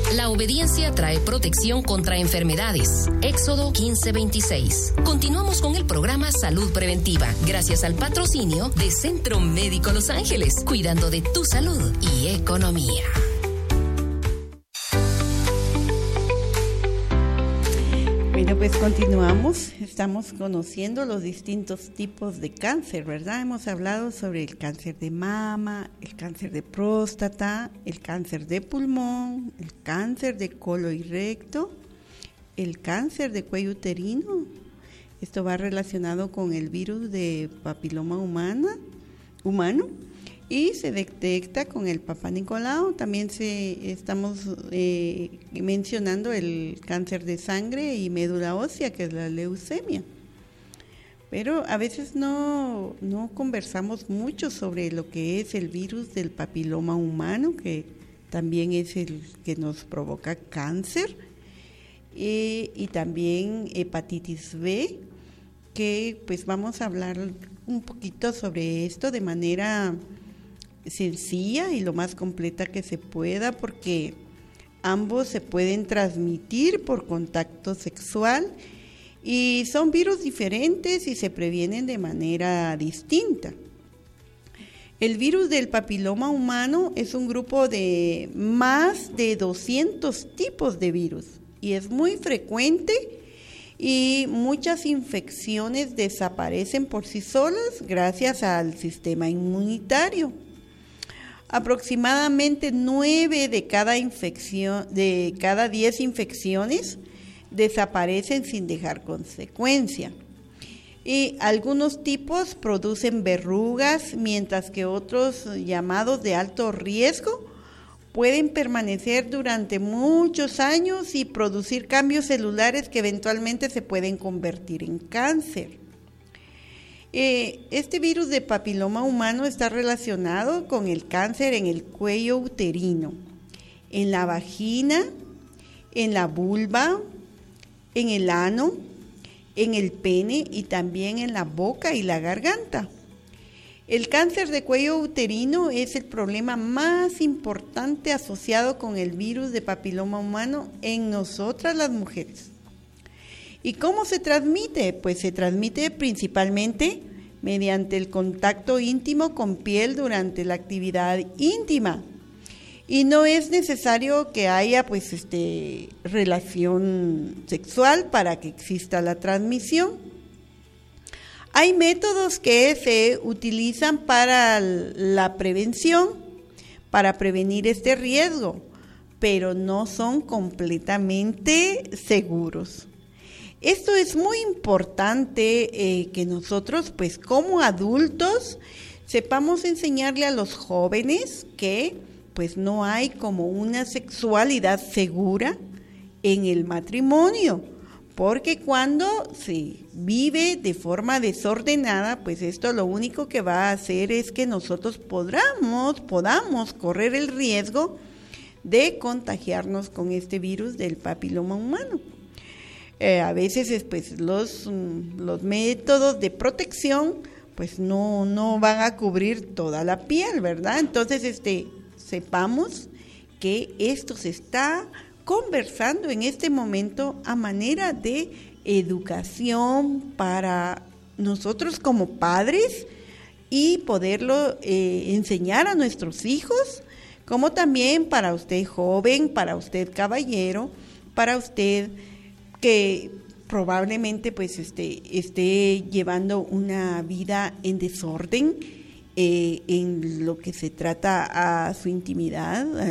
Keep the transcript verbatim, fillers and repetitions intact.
La obediencia trae protección contra enfermedades. Éxodo quince veintiséis. Continuamos con el programa Salud Preventiva, gracias al patrocinio de Centro Médico Los Ángeles, cuidando de tu salud y economía. Bueno, pues continuamos. Estamos conociendo los distintos tipos de cáncer, ¿verdad? Hemos hablado sobre el cáncer de mama, el cáncer de próstata, el cáncer de pulmón, el cáncer de colon y recto, el cáncer de cuello uterino. Esto va relacionado con el virus de papiloma humana, humano. Y se detecta con el Papá Nicolau. También se estamos eh, mencionando el cáncer de sangre y médula ósea, que es la leucemia. Pero a veces no, no conversamos mucho sobre lo que es el virus del papiloma humano, que también es el que nos provoca cáncer, eh, y también hepatitis B, que pues vamos a hablar un poquito sobre esto de manera sencilla y lo más completa que se pueda, porque ambos se pueden transmitir por contacto sexual y son virus diferentes y se previenen de manera distinta. El virus del papiloma humano es un grupo de más de doscientos tipos de virus y es muy frecuente, y muchas infecciones desaparecen por sí solas gracias al sistema inmunitario. Aproximadamente nueve de cada infección, de cada diez infecciones desaparecen sin dejar consecuencia. Y algunos tipos producen verrugas, mientras que otros, llamados de alto riesgo, pueden permanecer durante muchos años y producir cambios celulares que eventualmente se pueden convertir en cáncer. Eh, este virus de papiloma humano está relacionado con el cáncer en el cuello uterino, en la vagina, en la vulva, en el ano, en el pene y también en la boca y la garganta. El cáncer de cuello uterino es el problema más importante asociado con el virus de papiloma humano en nosotras las mujeres. ¿Y cómo se transmite? Pues se transmite principalmente mediante el contacto íntimo con piel durante la actividad íntima. Y no es necesario que haya pues este relación sexual para que exista la transmisión. Hay métodos que se utilizan para la prevención, para prevenir este riesgo, pero no son completamente seguros. Esto es muy importante, eh, que nosotros, pues como adultos, sepamos enseñarle a los jóvenes que pues no hay como una sexualidad segura en el matrimonio, porque cuando se vive de forma desordenada, pues esto lo único que va a hacer es que nosotros podamos, podamos correr el riesgo de contagiarnos con este virus del papiloma humano. Eh, a veces pues, los, los métodos de protección pues no, no van a cubrir toda la piel, ¿verdad? Entonces, este, sepamos que esto se está conversando en este momento a manera de educación para nosotros como padres y poderlo eh, enseñar a nuestros hijos, como también para usted joven, para usted caballero, para usted que probablemente pues esté, esté llevando una vida en desorden eh, en lo que se trata a su intimidad,